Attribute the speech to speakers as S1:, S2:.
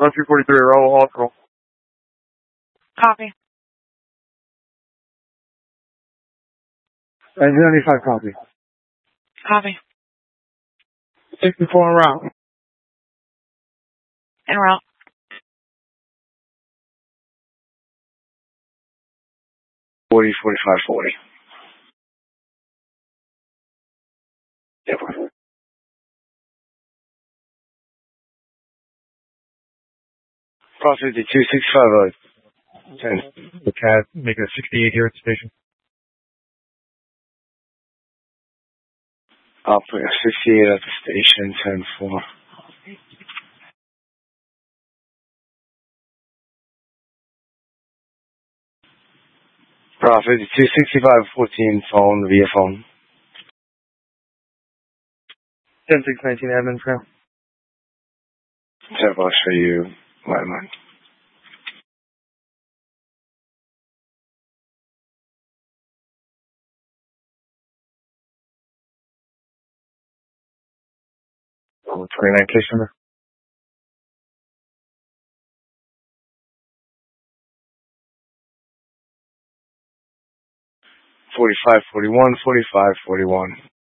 S1: 243, roll, all.
S2: Copy.
S1: 95, copy.
S2: Copy.
S1: 64 en route.
S2: En route.
S1: $40, 45, 40. Yep. Cross 52, 650. 10.
S3: The CAD, make it a 68 here at the station.
S1: I'll put a 68 at the station, 10-4. Cross 52, 65, 14, phone, via phone. 10-6-19, admin trail. I'll show you my mind. Oh, 29, please, number. 45, 41, 45, 41.